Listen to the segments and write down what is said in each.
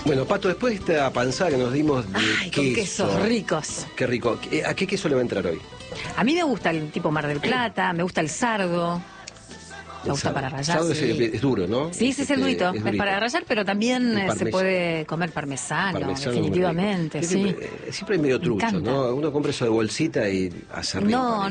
Bueno, Pato, después de esta panzada que nos dimos de Ay, con quesos ricos. Qué rico. ¿A qué queso le va a entrar hoy? A mí me gusta el tipo Mar del Plata, me gusta el sardo. Me gusta para rallar. Sardo sí. es duro, ¿no? Sí, es durito. Es Es durito. para rallar, pero también se puede comer parmesano definitivamente. Sí. Siempre es medio trucho, ¿no? Uno compra eso de bolsita y hace rico. No.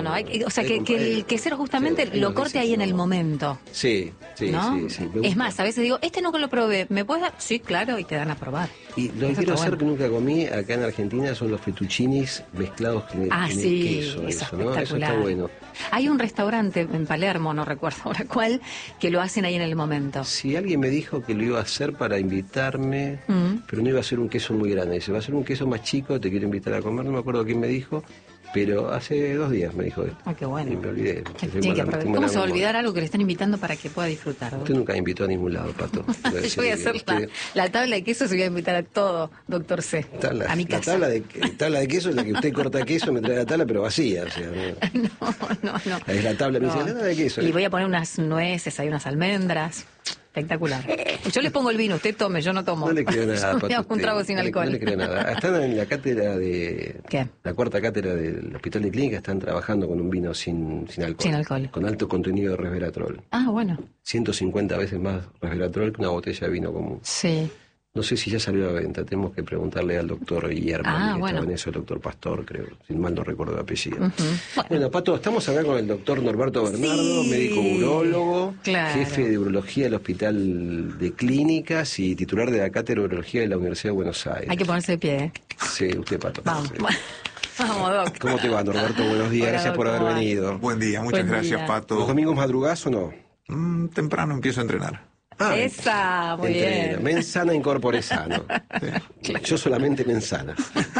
O sea, que el quesero justamente lo corte ahí en el momento. Sí. ¿no? Sí. Es más, a veces digo, este no lo probé, ¿me puedes dar? Sí, claro, y te dan a probar. Y lo que quiero hacer que nunca comí acá en Argentina son los fettuccinis mezclados con el queso. Eso, ¿no? Eso está bueno. Hay un restaurante en Palermo, no recuerdo ahora cuál, que lo hacen ahí en el momento. Sí, alguien me dijo que lo iba a hacer para invitarme, pero no iba a ser un queso muy grande. Dice, va a ser un queso más chico, te quiero invitar a comer. No me acuerdo quién me dijo, pero hace 2 días me dijo esto. Ah, qué bueno. Y me olvidé. ¿Cómo se va a olvidar algo que le están invitando para que pueda disfrutar? Usted nunca me invitó a ningún lado, Pato. Yo voy a hacer la tabla de quesos y voy a invitar a todo, doctor C. A mi casa. La tabla de queso es la que usted corta queso, me trae la tabla, pero vacía. O sea, no. Es la tabla, me dice, la tabla de queso. Y voy a poner unas nueces, hay unas almendras. Espectacular. Yo le pongo el vino, usted tome, yo no tomo. No le creo nada, Pato. Un trago sin alcohol. No le creo nada. Están en la cátedra de... ¿Qué? La 4ª cátedra del Hospital de Clínica, están trabajando con un vino sin alcohol. Sin alcohol. Con alto contenido de resveratrol. Ah, bueno. 150 veces más resveratrol que una botella de vino común. Sí. No sé si ya salió a la venta, tenemos que preguntarle al doctor Guillermo, que estaba en eso, el doctor Pastor, creo, si mal no recuerdo el apellido. Bueno, Pato, estamos acá con el doctor Norberto Bernardo, médico urólogo, jefe de urología del Hospital de Clínicas y titular de la Cátedra de Urología de la Universidad de Buenos Aires. Hay que ponerse de pie, ¿eh? Sí, usted, Pato. Vamos. Vamos, Doc. ¿Cómo te va, Norberto? Buenos días, gracias por haber venido. Buen día, muchas gracias, Pato. ¿Los domingos madrugás o no? Temprano empiezo a entrenar. Esa, muy bien. Mensana incorpore sano. Claro. Yo solamente mensana.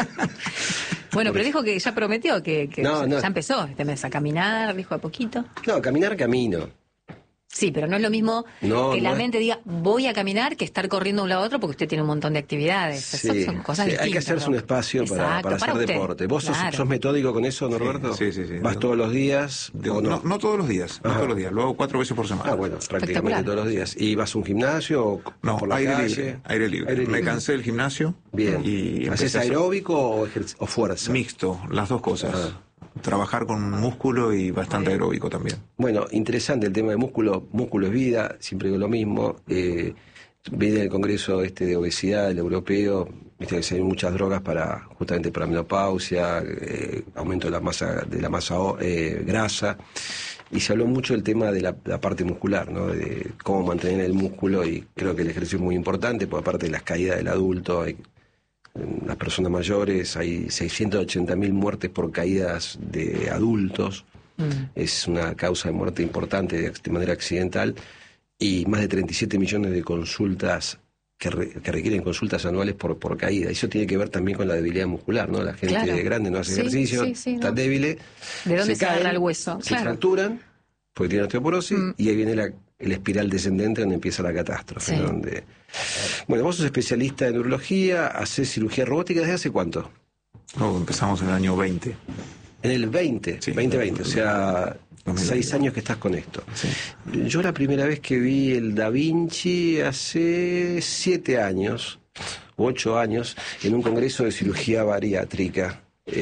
Bueno, pero dijo que ya prometió que no. Ya empezó este mes a caminar, dijo a poquito. No, caminar camino. Sí, pero no es lo mismo que la mente diga voy a caminar que estar corriendo de un lado a otro porque usted tiene un montón de actividades. Sí, son cosas distintas. Hay que hacerse un espacio para hacer usted. deporte. ¿Vos sos metódico con eso, Norberto? Sí. ¿Vas todos los días? No todos los días, no todos los días. Lo hago 4 veces por semana. Ah, bueno, prácticamente todos los días. ¿Y vas a un gimnasio o por la calle? Aire libre. Me cansé del gimnasio. Bien. Y ¿Haces aeróbico o fuerza? Mixto, las dos cosas. Trabajar con músculo y bastante aeróbico también. Bueno, interesante el tema de músculo. Músculo es vida, siempre digo lo mismo. Viene el congreso de obesidad, el europeo, viste que se hay muchas drogas justamente para menopausia, aumento de la masa grasa, y se habló mucho del tema de la parte muscular, ¿no? De cómo mantener el músculo, y creo que el ejercicio es muy importante, porque aparte de las caídas del adulto, en las personas mayores hay 680.000 muertes por caídas de adultos. Es una causa de muerte importante de manera accidental, y más de 37 millones de consultas que requieren consultas anuales por caída. Eso tiene que ver también con la debilidad muscular, ¿no? La gente grande no hace ejercicio, está débil. ¿De dónde se agarra el hueso? Se fracturan, porque tienen osteoporosis, y ahí viene el espiral descendente donde empieza la catástrofe. ¿No? Bueno, vos sos especialista en urología, hacés cirugía robótica, ¿desde hace cuánto? Empezamos en el año 20. En el 2020, o sea, 6 años que estás con esto. Sí. Yo la primera vez que vi el Da Vinci hace 7 años, u 8 años, en un congreso de cirugía bariátrica,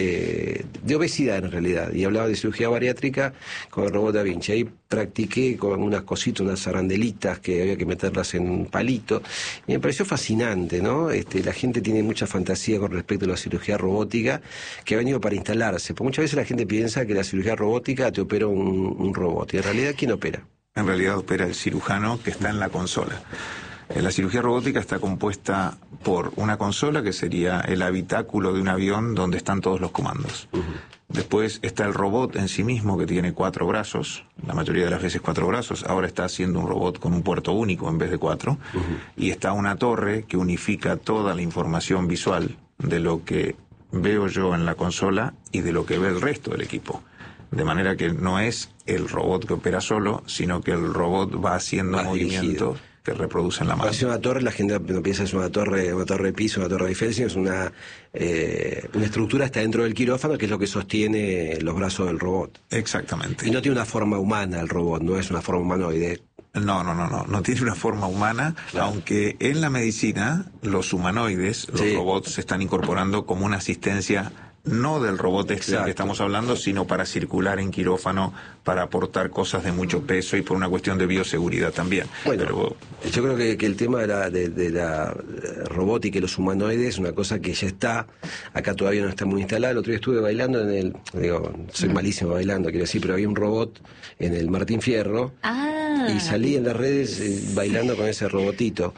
de obesidad en realidad, y hablaba de cirugía bariátrica con el robot Da Vinci. Ahí practiqué con unas cositas, unas arandelitas que había que meterlas en un palito, y me pareció fascinante, ¿no? La gente tiene mucha fantasía con respecto a la cirugía robótica, que ha venido para instalarse, porque muchas veces la gente piensa que la cirugía robótica te opera un robot, y en realidad, ¿quién opera? En realidad opera el cirujano que está en la consola. La cirugía robótica está compuesta por una consola, que sería el habitáculo de un avión donde están todos los comandos. Después está el robot en sí mismo, que tiene 4 brazos, la mayoría de las veces 4 brazos. Ahora está haciendo un robot con un puerto único en vez de 4. Y está una torre que unifica toda la información visual de lo que veo yo en la consola y de lo que ve el resto del equipo. De manera que no es el robot que opera solo, sino que el robot va haciendo movimientos que reproducen la mano. Para hacer una torre, la gente no piensa es una torre de piso, una torre de Eiffel, sino es una estructura está dentro del quirófano, que es lo que sostiene los brazos del robot. Exactamente. Y no tiene una forma humana el robot, no es una forma humanoide. No tiene una forma humana, claro. Aunque en la medicina los humanoides, los robots se están incorporando como una asistencia, no del robot este que estamos hablando, sino para circular en quirófano, para aportar cosas de mucho peso y por una cuestión de bioseguridad también. Bueno, pero yo creo que el tema de la robótica y los humanoides es una cosa que ya está, acá todavía no está muy instalada. El otro día estuve bailando soy malísimo bailando, quiero decir, pero había un robot en el Martín Fierro y salí en las redes bailando con ese robotito.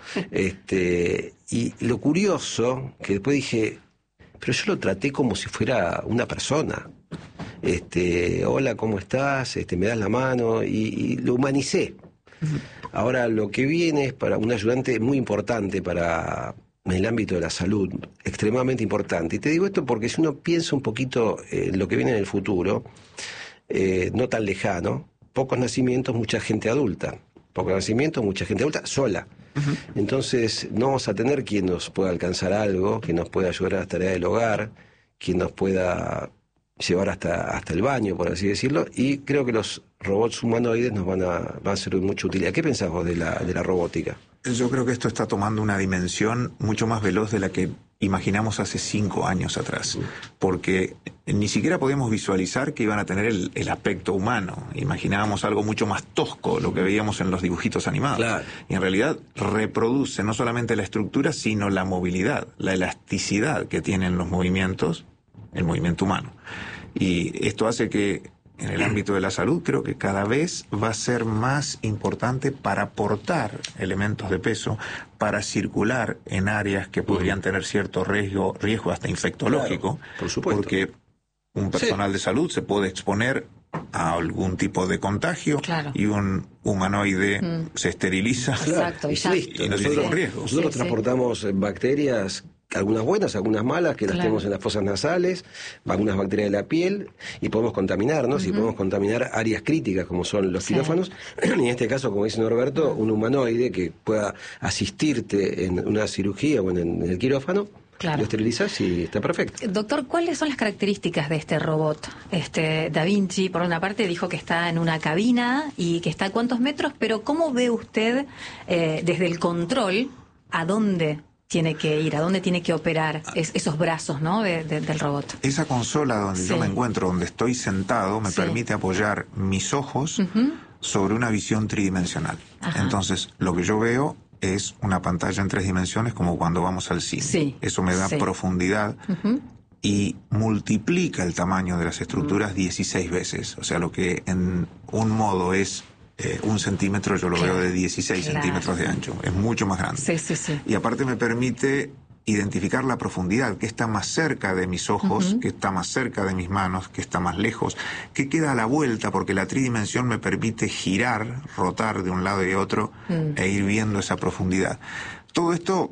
Y lo curioso, que después dije, pero yo lo traté como si fuera una persona. Hola, ¿cómo estás? Me das la mano, y lo humanicé. Ahora, lo que viene es para un ayudante muy importante para el ámbito de la salud, extremadamente importante. Y te digo esto porque si uno piensa un poquito en lo que viene en el futuro, no tan lejano, pocos nacimientos, mucha gente adulta. Pocos nacimientos, mucha gente adulta, sola. Entonces no vamos a tener quien nos pueda alcanzar algo, quien nos pueda ayudar a las tareas del hogar, quien nos pueda llevar hasta el baño, por así decirlo, y creo que los robots humanoides nos van a ser de mucha utilidad. ¿Qué pensás vos de la robótica? Yo creo que esto está tomando una dimensión mucho más veloz de la que imaginamos hace 5 años atrás, porque ni siquiera podíamos visualizar que iban a tener el aspecto humano. Imaginábamos algo mucho más tosco, lo que veíamos en los dibujitos animados. Claro. Y en realidad reproduce no solamente la estructura, sino la movilidad, la elasticidad que tienen los movimientos, el movimiento humano. Y esto hace que en el ámbito de la salud creo que cada vez va a ser más importante para aportar elementos de peso, para circular en áreas que podrían tener cierto riesgo hasta infectológico, claro, por supuesto. Porque un personal de salud se puede exponer a algún tipo de contagio, claro, y un humanoide se esteriliza. Exacto, y no tiene riesgo. Nosotros transportamos bacterias, algunas buenas, algunas malas, que las tenemos en las fosas nasales, algunas bacterias de la piel, y podemos contaminarnos, y podemos contaminar áreas críticas como son los quirófanos, y en este caso, como dice Norberto, un humanoide que pueda asistirte en una cirugía o en el quirófano. Claro. Lo esterilizas y está perfecto. Doctor, ¿cuáles son las características de este robot? Da Vinci, por una parte, dijo que está en una cabina y que está a cuántos metros, pero ¿cómo ve usted desde el control a dónde tiene que ir, a dónde tiene que operar esos brazos, ¿no? del robot? Esa consola donde yo me encuentro, donde estoy sentado, me permite apoyar mis ojos sobre una visión tridimensional. Ajá. Entonces, lo que yo veo es una pantalla en 3 dimensiones como cuando vamos al cine. Sí. Eso me da profundidad y multiplica el tamaño de las estructuras 16 veces. O sea, lo que en un modo es 1 centímetro, yo lo veo de 16 centímetros de ancho. Es mucho más grande. Sí. Y aparte me permite identificar la profundidad, que está más cerca de mis ojos, que está más cerca de mis manos, que está más lejos, que queda a la vuelta, porque la tridimensión me permite girar, rotar de un lado y de otro e ir viendo esa profundidad. Todo esto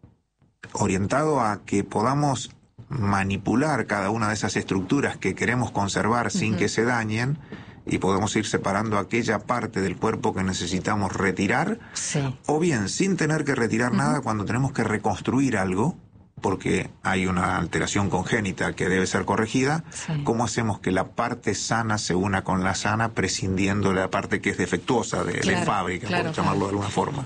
orientado a que podamos manipular cada una de esas estructuras que queremos conservar sin que se dañen, y podemos ir separando aquella parte del cuerpo que necesitamos retirar, o bien sin tener que retirar nada cuando tenemos que reconstruir algo, porque hay una alteración congénita que debe ser corregida. ¿Cómo hacemos que la parte sana se una con la sana, prescindiendo de la parte que es defectuosa de fábrica, por llamarlo de alguna forma?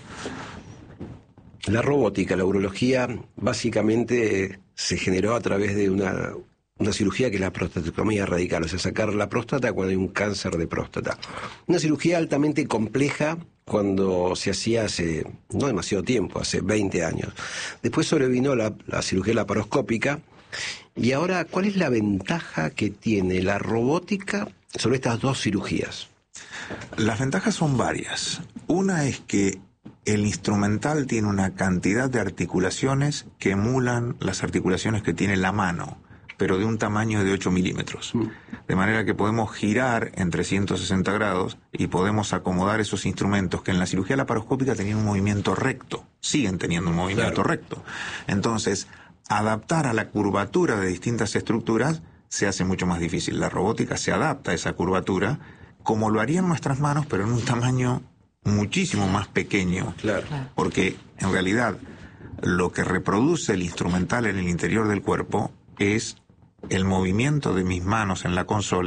La robótica, la urología, básicamente se generó a través de una cirugía que es la prostatectomía radical, o sea, sacar la próstata cuando hay un cáncer de próstata. Una cirugía altamente compleja cuando se hacía hace no demasiado tiempo, hace 20 años. Después sobrevino la cirugía laparoscópica. Y ahora, ¿cuál es la ventaja que tiene la robótica sobre estas dos cirugías? Las ventajas son varias. Una es que el instrumental tiene una cantidad de articulaciones que emulan las articulaciones que tiene la mano, pero de un tamaño de 8 milímetros. De manera que podemos girar en 360 grados y podemos acomodar esos instrumentos que en la cirugía laparoscópica tenían un movimiento recto, siguen teniendo un movimiento recto. Entonces, adaptar a la curvatura de distintas estructuras se hace mucho más difícil. La robótica se adapta a esa curvatura como lo harían nuestras manos, pero en un tamaño muchísimo más pequeño. Porque, en realidad, lo que reproduce el instrumental en el interior del cuerpo es el movimiento de mis manos en la consola,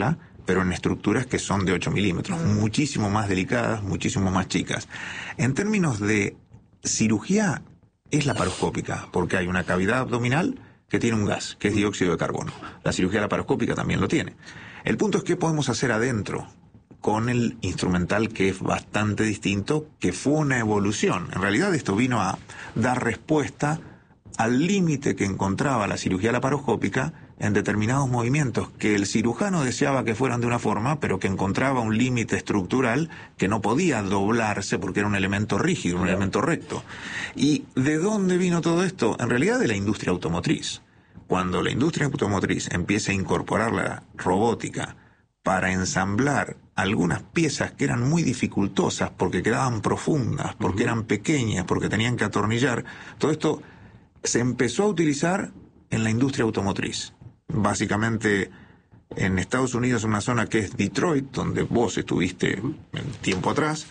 pero en estructuras que son de 8 milímetros, muchísimo más delicadas, muchísimo más chicas. En términos de cirugía, es laparoscópica, porque hay una cavidad abdominal que tiene un gas, que es dióxido de carbono. La cirugía laparoscópica también lo tiene. El punto es qué podemos hacer adentro con el instrumental, que es bastante distinto, que fue una evolución. En realidad esto vino a dar respuesta al límite que encontraba la cirugía laparoscópica en determinados movimientos que el cirujano deseaba que fueran de una forma, pero que encontraba un límite estructural que no podía doblarse porque era un elemento rígido, un elemento recto. ¿Y de dónde vino todo esto? En realidad de la industria automotriz. Cuando la industria automotriz empieza a incorporar la robótica para ensamblar algunas piezas que eran muy dificultosas porque quedaban profundas, porque eran pequeñas, porque tenían que atornillar, todo esto se empezó a utilizar en la industria automotriz. Básicamente en Estados Unidos, una zona que es Detroit, donde vos estuviste tiempo atrás,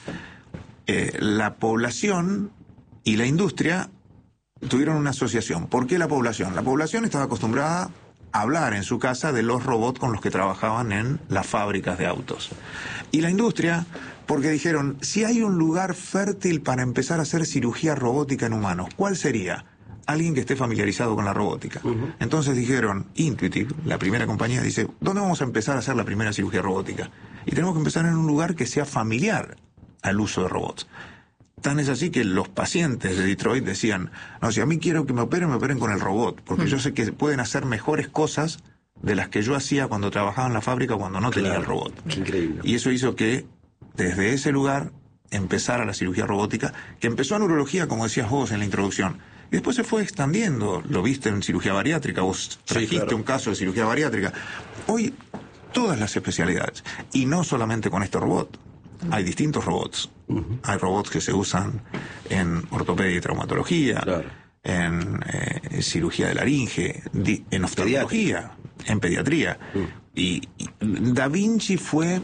la población y la industria tuvieron una asociación. ¿Por qué la población? La población estaba acostumbrada a hablar en su casa de los robots con los que trabajaban en las fábricas de autos. Y la industria, porque dijeron, si hay un lugar fértil para empezar a hacer cirugía robótica en humanos, ¿cuál sería? Alguien que esté familiarizado con la robótica. Entonces dijeron, Intuitive, la primera compañía, dice, ¿dónde vamos a empezar a hacer la primera cirugía robótica? Y tenemos que empezar en un lugar que sea familiar al uso de robots. Tan es así que los pacientes de Detroit decían, no, si a mí quiero que me operen con el robot, porque yo sé que pueden hacer mejores cosas de las que yo hacía cuando trabajaba en la fábrica cuando no tenía el robot. Increíble. Y eso hizo que desde ese lugar empezara la cirugía robótica, que empezó en urología, como decías vos en la introducción, y después se fue extendiendo. Lo viste en cirugía bariátrica, vos trajiste un caso de cirugía bariátrica. Hoy, todas las especialidades, y no solamente con este robot, hay distintos robots. Hay robots que se usan en ortopedia y traumatología, en cirugía de laringe, en oftalmología, en pediatría. Y Da Vinci fue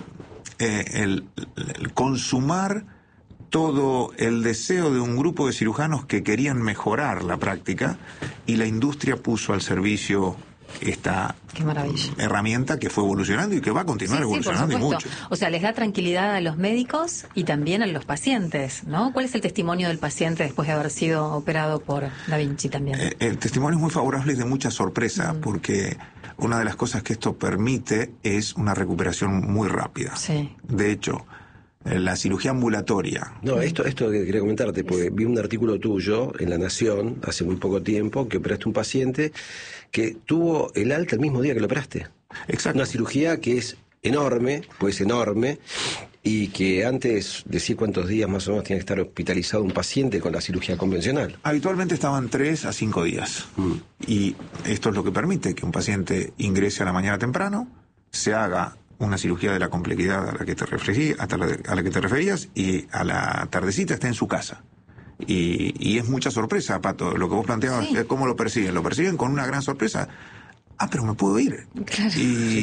el consumar todo el deseo de un grupo de cirujanos que querían mejorar la práctica, y la industria puso al servicio esta herramienta que fue evolucionando y que va a continuar evolucionando y mucho. O sea, les da tranquilidad a los médicos y también a los pacientes, ¿no? ¿Cuál es el testimonio del paciente después de haber sido operado por Da Vinci también? El testimonio es muy favorable y de mucha sorpresa, porque una de las cosas que esto permite es una recuperación muy rápida. Sí. De hecho, la cirugía ambulatoria. No, esto que quería comentarte, porque vi un artículo tuyo en La Nación hace muy poco tiempo que operaste un paciente que tuvo el alta el mismo día que lo operaste. Exacto. Una cirugía que es enorme, pues enorme, y que antes, decir cuántos días más o menos tiene que estar hospitalizado un paciente con la cirugía convencional. Habitualmente estaban 3 a 5 días. Y esto es lo que permite que un paciente ingrese a la mañana temprano, se haga una cirugía de la complejidad a la que te referías, y a la tardecita esté en su casa. Y es mucha sorpresa, Pato, lo que vos planteabas, ¿cómo lo persiguen? Lo persiguen con una gran sorpresa. Pero me puedo ir. Claro.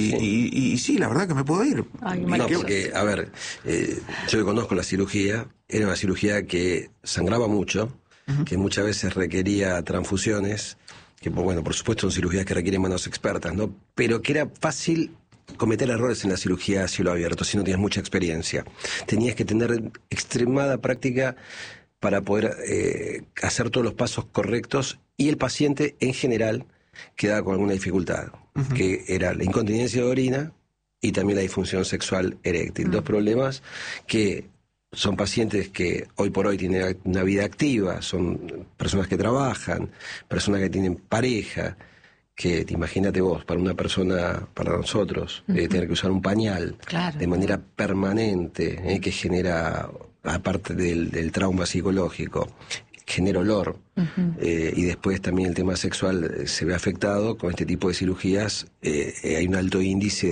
Y sí, la verdad que me puedo ir. Ay, no, porque, a ver, yo que conozco la cirugía, era una cirugía que sangraba mucho, que muchas veces requería transfusiones, que, bueno, por supuesto son cirugías que requieren manos expertas, ¿no? Pero que era fácil cometer errores en la cirugía a cielo abierto si no tienes mucha experiencia. Tenías que tener extremada práctica para poder hacer todos los pasos correctos, y el paciente en general quedaba con alguna dificultad, que era la incontinencia de orina y también la disfunción sexual eréctil. Dos problemas que son pacientes que hoy por hoy tienen una vida activa, son personas que trabajan, personas que tienen pareja, que imagínate vos, para una persona, para nosotros, tener que usar un pañal de manera permanente, que genera, aparte del trauma psicológico, genera olor, y después también el tema sexual se ve afectado con este tipo de cirugías. Hay un alto índice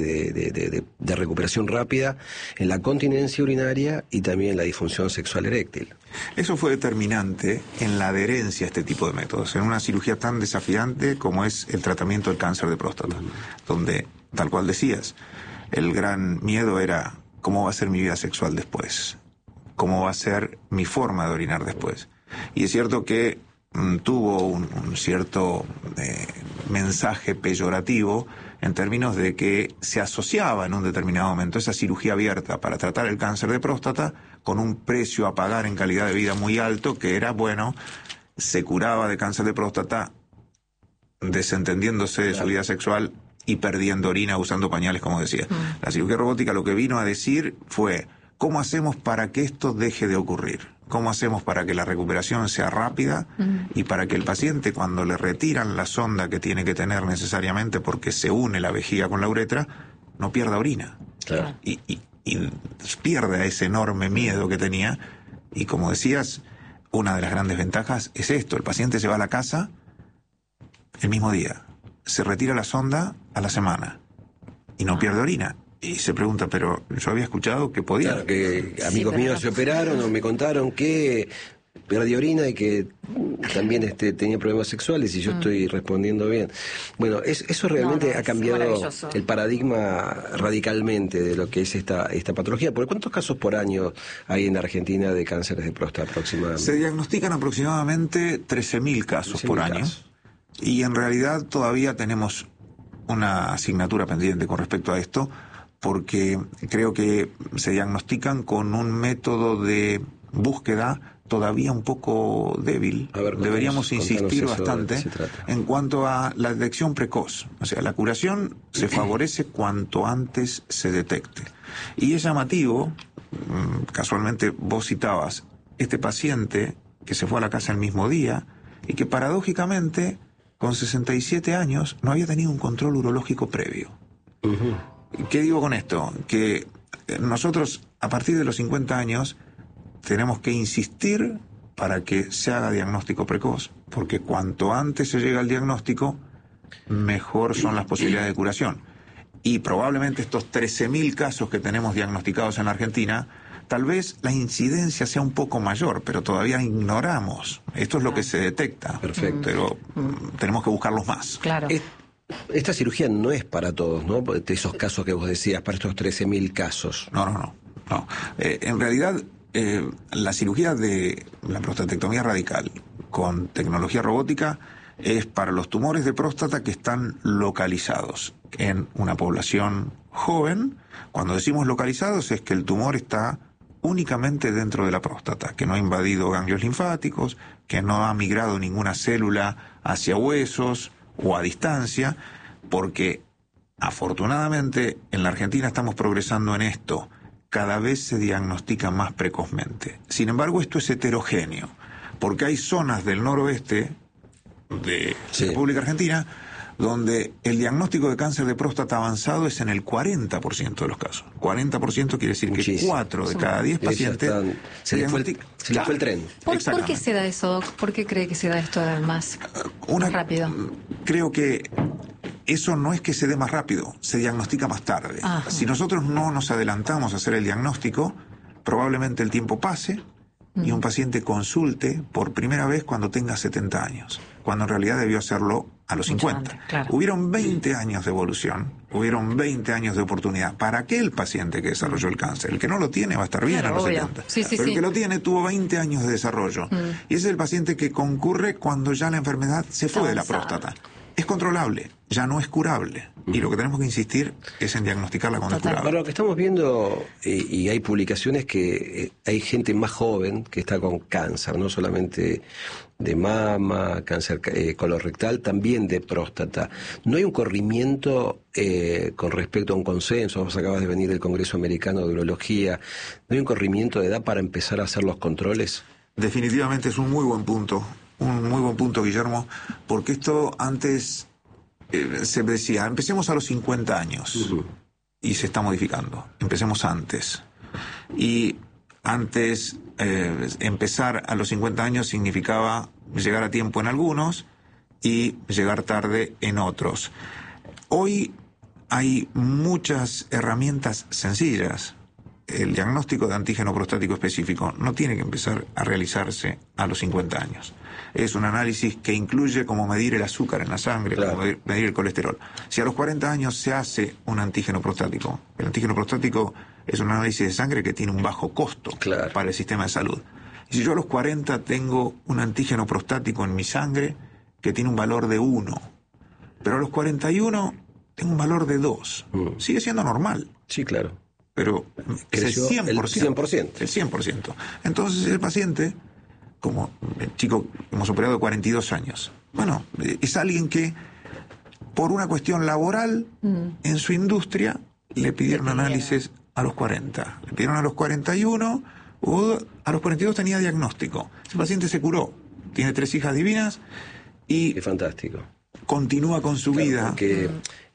de recuperación rápida en la continencia urinaria y también en la disfunción sexual eréctil. Eso fue determinante en la adherencia a este tipo de métodos, en una cirugía tan desafiante como es el tratamiento del cáncer de próstata, donde, tal cual decías, el gran miedo era cómo va a ser mi vida sexual después, cómo va a ser mi forma de orinar después. Y es cierto que tuvo un cierto mensaje peyorativo en términos de que se asociaba en un determinado momento esa cirugía abierta para tratar el cáncer de próstata con un precio a pagar en calidad de vida muy alto, que era, bueno, se curaba de cáncer de próstata desentendiéndose de su vida sexual y perdiendo orina usando pañales, como decía. La cirugía robótica lo que vino a decir fue: ¿cómo hacemos para que esto deje de ocurrir? ¿Cómo hacemos para que la recuperación sea rápida y para que el paciente, cuando le retiran la sonda que tiene que tener necesariamente porque se une la vejiga con la uretra, no pierda orina? Claro. Y pierda ese enorme miedo que tenía. Y como decías, una de las grandes ventajas es esto: el paciente se va a la casa el mismo día, se retira la sonda a la semana y no pierde orina. Y se pregunta, pero yo había escuchado que podía. Claro, que amigos míos se operaron o me contaron que perdí orina y que también tenía problemas sexuales y yo estoy respondiendo bien. Bueno, eso realmente ha cambiado el paradigma radicalmente de lo que es esta patología. ¿Por cuántos casos por año hay en Argentina de cánceres de próstata aproximadamente? Se diagnostican aproximadamente 13.000 casos por año. Y en realidad todavía tenemos una asignatura pendiente con respecto a esto, porque creo que se diagnostican con un método de búsqueda todavía un poco débil. Deberíamos insistir bastante en cuanto a la detección precoz. O sea, la curación se favorece cuanto antes se detecte. Y es llamativo, casualmente vos citabas este paciente que se fue a la casa el mismo día y que paradójicamente con 67 años no había tenido un control urológico previo. ¿Qué digo con esto? Que nosotros, a partir de los 50 años, tenemos que insistir para que se haga diagnóstico precoz, porque cuanto antes se llega al diagnóstico, mejor son las posibilidades de curación. Y probablemente estos 13.000 casos que tenemos diagnosticados en la Argentina, tal vez la incidencia sea un poco mayor, pero todavía ignoramos. Esto es lo que se detecta. Perfecto. Pero tenemos que buscarlos más. Claro. Esta cirugía no es para todos, ¿no? De esos casos que vos decías, para estos 13.000 casos. No. En realidad, la cirugía de la prostatectomía radical con tecnología robótica es para los tumores de próstata que están localizados en una población joven. Cuando decimos localizados es que el tumor está únicamente dentro de la próstata, que no ha invadido ganglios linfáticos, que no ha migrado ninguna célula hacia huesos o a distancia, porque afortunadamente en la Argentina estamos progresando en esto. Cada vez se diagnostica más precozmente. Sin embargo, esto es heterogéneo, porque hay zonas del noroeste de la República Argentina donde el diagnóstico de cáncer de próstata avanzado es en el 40% de los casos. 40% quiere decir que 4 de cada 10 pacientes se les fue el tren. ¿Por qué se da eso, Doc? ¿Por qué cree que se da esto más rápido? Creo que eso no es que se dé más rápido, se diagnostica más tarde. Ajá. Si nosotros no nos adelantamos a hacer el diagnóstico, probablemente el tiempo pase y un paciente consulte por primera vez cuando tenga 70 años, cuando en realidad debió hacerlo a los 50. Antes, claro. Hubieron 20 años de evolución, hubieron 20 años de oportunidad para aquel paciente que desarrolló el cáncer. El que no lo tiene va a estar bien a los 70. Pero el que lo tiene tuvo 20 años de desarrollo. Y ese es el paciente que concurre cuando ya la enfermedad se fue de la próstata. Es controlable, ya no es curable. Y lo que tenemos que insistir es en diagnosticarla cuando es curable. Para lo que estamos viendo, y hay publicaciones que hay gente más joven que está con cáncer, no solamente de mama, cáncer colorectal, también de próstata. ¿No hay un corrimiento con respecto a un consenso? Vos acabas de venir del Congreso Americano de Urología. ¿No hay un corrimiento de edad para empezar a hacer los controles? Definitivamente es un muy buen punto. Un muy buen punto, Guillermo, porque esto antes se decía, empecemos a los 50 años, y se está modificando, empecemos antes. Y antes empezar a los 50 años significaba llegar a tiempo en algunos y llegar tarde en otros. Hoy hay muchas herramientas sencillas. El diagnóstico de antígeno prostático específico no tiene que empezar a realizarse a los 50 años. Es un análisis que incluye cómo medir el azúcar en la sangre, cómo medir el colesterol. Si a los 40 años se hace un antígeno prostático, el antígeno prostático es un análisis de sangre que tiene un bajo costo para el sistema de salud. Y si yo a los 40 tengo un antígeno prostático en mi sangre que tiene un valor de 1, pero a los 41 tengo un valor de 2. Sigue siendo normal. Sí, claro. Pero es el 100%. El 100%. El 100%. Entonces el paciente, como el chico que hemos operado de 42 años, bueno, es alguien que por una cuestión laboral en su industria le pidieron análisis a los 40. Le pidieron a los 41, a los 42 tenía diagnóstico. Ese paciente se curó, tiene 3 hijas divinas y Qué fantástico. continúa con su vida. Porque,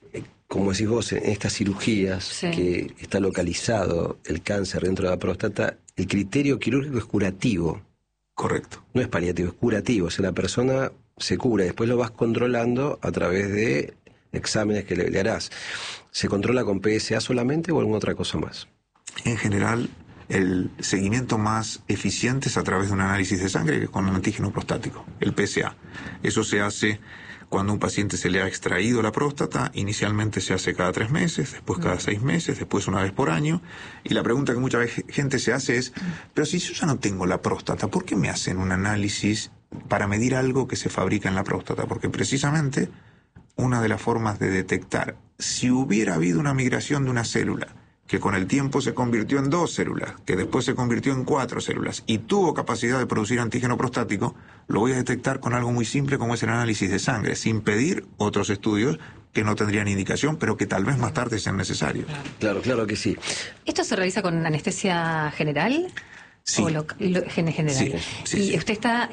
como decís vos, en estas cirugías que está localizado el cáncer dentro de la próstata, el criterio quirúrgico es curativo. Correcto. No es paliativo, es curativo. O sea, la persona se cura y después lo vas controlando a través de exámenes que le harás. ¿Se controla con PSA solamente o alguna otra cosa más? En general, el seguimiento más eficiente es a través de un análisis de sangre, que es con el antígeno prostático, el PSA. Eso se hace cuando a un paciente se le ha extraído la próstata. Inicialmente se hace cada 3 meses, después cada 6 meses, después una vez por año. Y la pregunta que mucha gente se hace es, pero si yo ya no tengo la próstata, ¿por qué me hacen un análisis para medir algo que se fabrica en la próstata? Porque precisamente una de las formas de detectar si hubiera habido una migración de una célula que con el tiempo se convirtió en 2 células, que después se convirtió en 4 células y tuvo capacidad de producir antígeno prostático, lo voy a detectar con algo muy simple como es el análisis de sangre, sin pedir otros estudios que no tendrían indicación, pero que tal vez más tarde sean necesarios. Claro que sí. ¿Esto se realiza con anestesia general? Sí. ¿O general? Sí, y usted está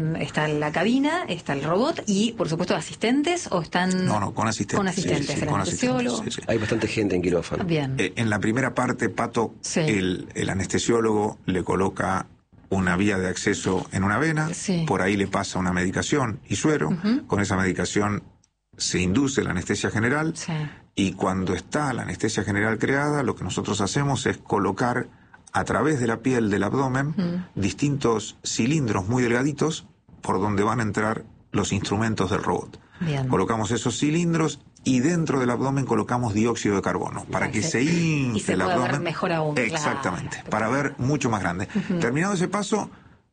en la cabina, está el robot y, por supuesto, asistentes o están... No, con asistentes. Con asistentes, el con anestesiólogo. asistentes, Hay bastante gente en quirófano. Bien. En la primera parte, Pato, el anestesiólogo le coloca una vía de acceso en una vena, por ahí le pasa una medicación y suero, con esa medicación se induce la anestesia general y cuando está la anestesia general creada, lo que nosotros hacemos es colocar a través de la piel del abdomen distintos cilindros muy delgaditos por donde van a entrar los instrumentos del robot. Bien. Colocamos esos cilindros y dentro del abdomen colocamos dióxido de carbono para que se infle y se el pueda abdomen. ver mejor aún. Exactamente, Claro. para ver mucho más grande. Terminado ese paso,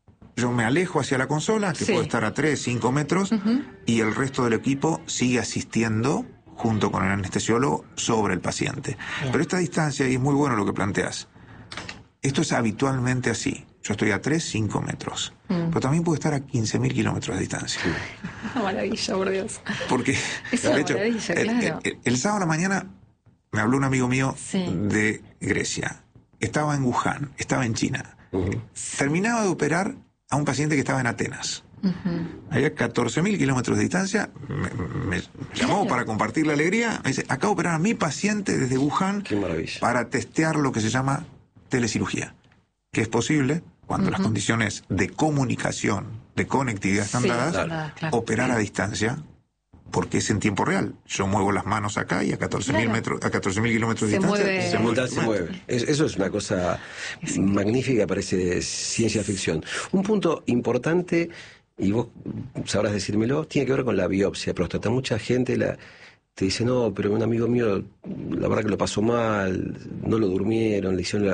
yo me alejo hacia la consola, que puede estar a 3, 5 metros, y el resto del equipo sigue asistiendo junto con el anestesiólogo sobre el paciente. Bien. Pero esta distancia, y es muy bueno lo que planteas, esto es habitualmente así. Yo estoy a 3, 5 metros. Pero también puedo estar a 15.000 kilómetros de distancia. Una maravilla, por Dios. Porque, Es una maravilla, claro. el sábado a la mañana me habló un amigo mío de Grecia. Estaba en Wuhan, estaba en China. Terminaba de operar a un paciente que estaba en Atenas. Había 14.000 kilómetros de distancia. Me llamó para compartir la alegría. Me dice, acabo de operar a mi paciente desde Wuhan. Qué maravilla. Para testear lo que se llama telecirugía, que es posible cuando las condiciones de comunicación, de conectividad están dadas, operar a distancia, porque es en tiempo real. Yo muevo las manos acá y a 14.000 metros, a 14.000 kilómetros de distancia Se mueve. Eso es una cosa magnífica, parece ciencia ficción. Un punto importante, y vos sabrás decírmelo, tiene que ver con la biopsia de próstata. Mucha gente te dice, no, pero un amigo mío, la verdad que lo pasó mal, no lo durmieron,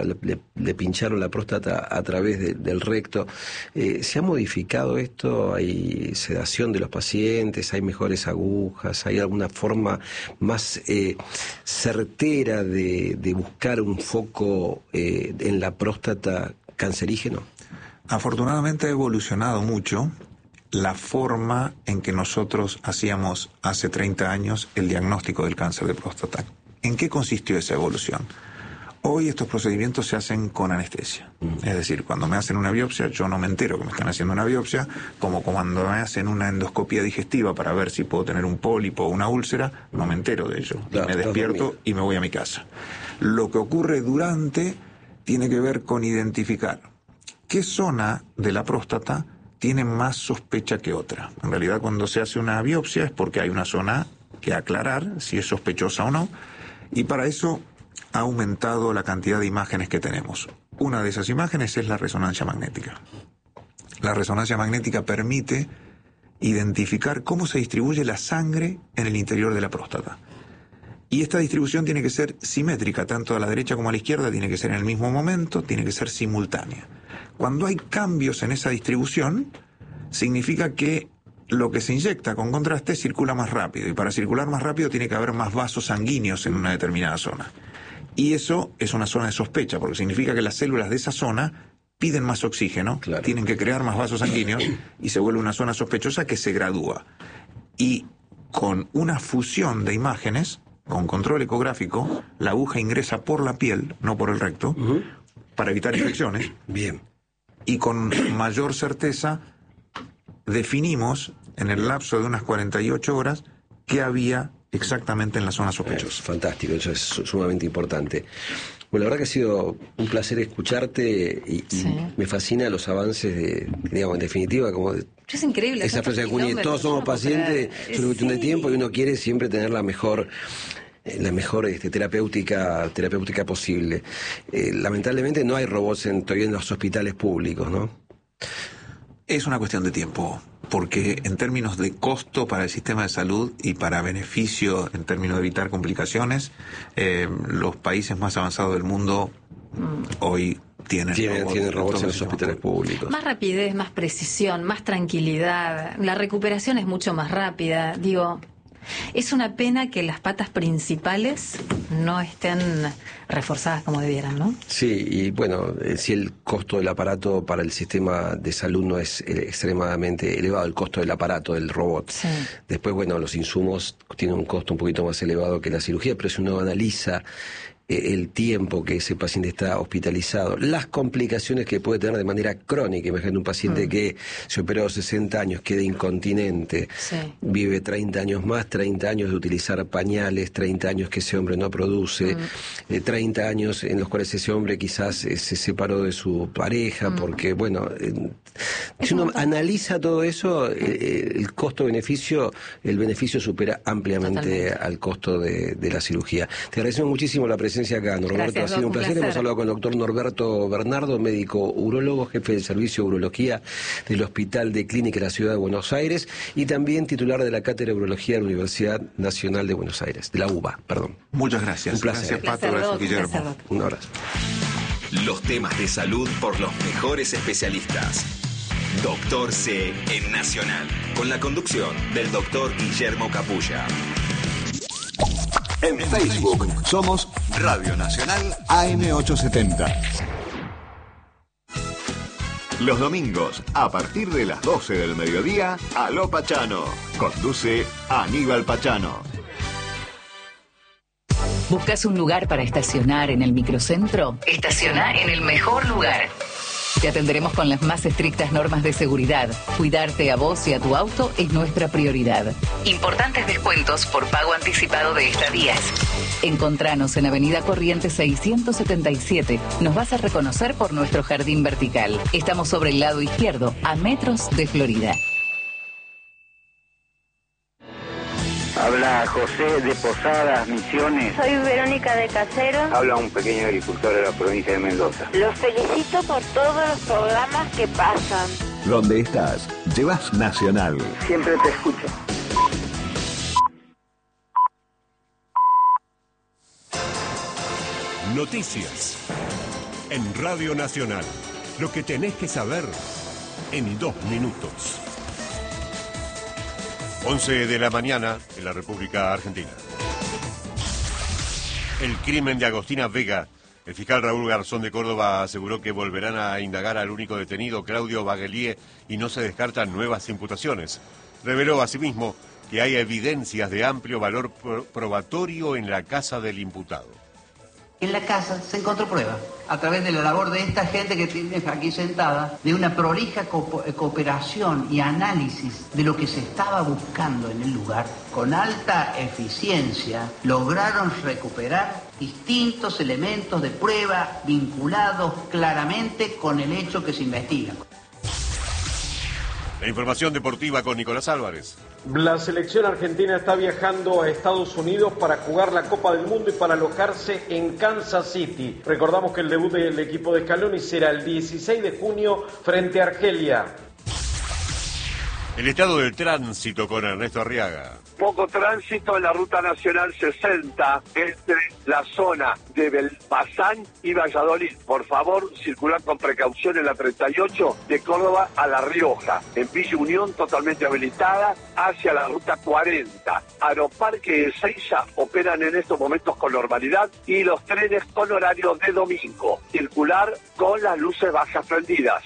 le pincharon la próstata a través del recto. ¿Se ha modificado esto? ¿Hay sedación de los pacientes? ¿Hay mejores agujas? ¿Hay alguna forma más certera de buscar un foco en la próstata cancerígeno? Afortunadamente ha evolucionado mucho la forma en que nosotros hacíamos hace 30 años el diagnóstico del cáncer de próstata. ¿En qué consistió esa evolución? Hoy estos procedimientos se hacen con anestesia. Es decir, cuando me hacen una biopsia, yo no me entero que me están haciendo una biopsia, como cuando me hacen una endoscopía digestiva para ver si puedo tener un pólipo o una úlcera, no me entero de ello. Claro, me despierto y me voy a mi casa. Lo que ocurre durante tiene que ver con identificar qué zona de la próstata tiene más sospecha que otra. En realidad, cuando se hace una biopsia es porque hay una zona que aclarar si es sospechosa o no, y para eso ha aumentado la cantidad de imágenes que tenemos. Una de esas imágenes es la resonancia magnética. La resonancia magnética permite identificar cómo se distribuye la sangre en el interior de la próstata. Y esta distribución tiene que ser simétrica, tanto a la derecha como a la izquierda, tiene que ser en el mismo momento, tiene que ser simultánea. Cuando hay cambios en esa distribución, significa que lo que se inyecta con contraste circula más rápido, y para circular más rápido tiene que haber más vasos sanguíneos en una determinada zona. Y eso es una zona de sospecha, porque significa que las células de esa zona piden más oxígeno, claro, tienen que crear más vasos sanguíneos y se vuelve una zona sospechosa que se gradúa. Y con una fusión de imágenes, con control ecográfico, la aguja ingresa por la piel, no por el recto, para evitar infecciones. Bien. Y con mayor certeza definimos en el lapso de unas 48 horas qué había exactamente en la zona sospechosa. Fantástico, eso es sumamente importante. Bueno, la verdad que ha sido un placer escucharte y me fascina los avances de, digamos, en definitiva, como es increíble. Esa frase de Cuni, todos somos pacientes, es una cuestión de tiempo y uno quiere siempre tener la mejor terapéutica posible. Lamentablemente no hay robots todavía en los hospitales públicos, ¿no? Es una cuestión de tiempo, porque en términos de costo para el sistema de salud y para beneficio en términos de evitar complicaciones, los países más avanzados del mundo hoy tienen robots en los hospitales públicos. Más rapidez, más precisión, más tranquilidad. La recuperación es mucho más rápida. Digo, es una pena que las patas principales no estén reforzadas como debieran, ¿no? Sí, y bueno, si el costo del aparato para el sistema de salud no es extremadamente elevado, el costo del aparato, del robot. Sí. Después, bueno, los insumos tienen un costo un poquito más elevado que la cirugía, pero si uno analiza el tiempo que ese paciente está hospitalizado, las complicaciones que puede tener de manera crónica. Imagínate un paciente que se operó a los 60 años, queda incontinente, vive 30 años más, 30 años de utilizar pañales, 30 años que ese hombre no produce, 30 años en los cuales ese hombre quizás se separó de su pareja, porque, bueno, si uno analiza todo eso, el costo-beneficio, el beneficio supera ampliamente al costo de la cirugía. Te agradecemos muchísimo la presencia acá, Norberto. Gracias, ha sido un placer. Hemos hablado con el doctor Norberto Bernardo, médico urólogo, jefe del servicio de urología del Hospital de Clínica de la Ciudad de Buenos Aires y también titular de la Cátedra de Urología de la Universidad Nacional de Buenos Aires, de la UBA, perdón. Muchas gracias. Un placer. Gracias, Pato. Gracias, Guillermo. Un abrazo. Los temas de salud por los mejores especialistas. Doctor C en Nacional, con la conducción del doctor Guillermo Capulla. En Facebook somos Radio Nacional AM870. Los domingos, a partir de las 12 del mediodía, Aló Pachano. Conduce Aníbal Pachano. ¿Buscas un lugar para estacionar en el microcentro? Estaciona en el mejor lugar. Te atenderemos con las más estrictas normas de seguridad. Cuidarte a vos y a tu auto es nuestra prioridad. Importantes descuentos por pago anticipado de estadías. Encontranos en Avenida Corrientes 677. Nos vas a reconocer por nuestro jardín vertical. Estamos sobre el lado izquierdo, a metros de Florida. Habla José de Posadas, Misiones. Soy Verónica de Casero. Habla un pequeño agricultor de la provincia de Mendoza. Los felicito por todos los programas que pasan. Donde estás, llevas Nacional. Siempre te escucho. Noticias en Radio Nacional. Lo que tenés que saber en 2 minutos. 11 de la mañana en la República Argentina. El crimen de Agostina Vega. El fiscal Raúl Garzón de Córdoba aseguró que volverán a indagar al único detenido, Claudio Baglier, y no se descartan nuevas imputaciones. Reveló asimismo que hay evidencias de amplio valor probatorio en la casa del imputado. En la casa se encontró prueba, a través de la labor de esta gente que tiene aquí sentada, de una prolija cooperación y análisis de lo que se estaba buscando en el lugar. Con alta eficiencia lograron recuperar distintos elementos de prueba vinculados claramente con el hecho que se investiga. La información deportiva con Nicolás Álvarez. La selección argentina está viajando a Estados Unidos para jugar la Copa del Mundo y para alojarse en Kansas City. Recordamos que el debut del equipo de Scaloni será el 16 de junio frente a Argelia. El estado del tránsito con Ernesto Arriaga. Poco tránsito en la ruta nacional 60 entre la zona de Belpasán y Valladolid. Por favor, circular con precaución en la 38 de Córdoba a La Rioja. En Villa Unión totalmente habilitada hacia la ruta 40. Aeroparque y Ezeiza operan en estos momentos con normalidad y los trenes con horario de domingo. Circular con las luces bajas prendidas.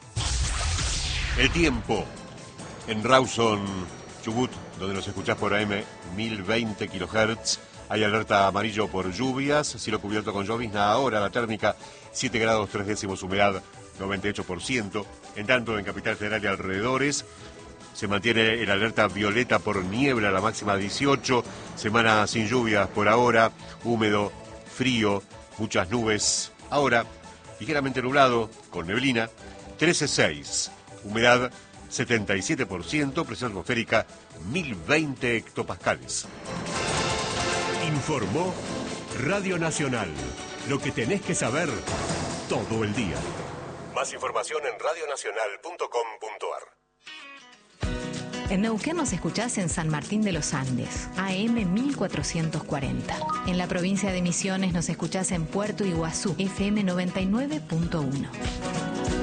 El tiempo. En Rawson, Chubut, donde nos escuchás por AM 1020 kHz, hay alerta amarillo por lluvias, cielo cubierto con llovizna. Ahora la térmica 7 grados 3 décimos, humedad 98%. En tanto, en Capital Federal y alrededores se mantiene el alerta violeta por niebla, la máxima 18. Semana sin lluvias por ahora, húmedo, frío, muchas nubes. Ahora, ligeramente nublado, con neblina, 13,6. Humedad 77%, presión atmosférica 1020 hectopascales. Informó Radio Nacional. Lo que tenés que saber todo el día. Más información en radionacional.com.ar. En Neuquén nos escuchás en San Martín de los Andes, AM 1440. En la provincia de Misiones nos escuchás en Puerto Iguazú, FM 99.1.